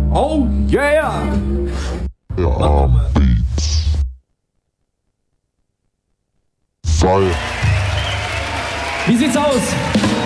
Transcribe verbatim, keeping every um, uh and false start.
Oh yeah! Ja, Beats. Weil. Wie sieht's aus?